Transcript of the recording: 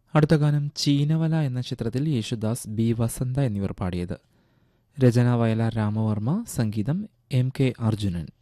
അടുത്ത ഗാനം ചീനവല എന്ന ചിത്രത്തിൽ യേശുദാസ്, ബി വസന്ത എന്നിവർ പാടിയത്. രചന വയലാർ രാമവർമ്മ, സംഗീതം എം കെ അർജുനൻ.